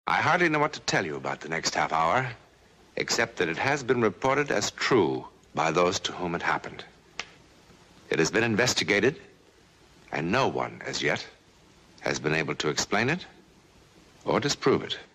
I hardly know what to tell you about the next half hour, except that it has been reported as true by those to whom it happened. It has been investigated, and no one, as yet, has been able to explain it or disprove it.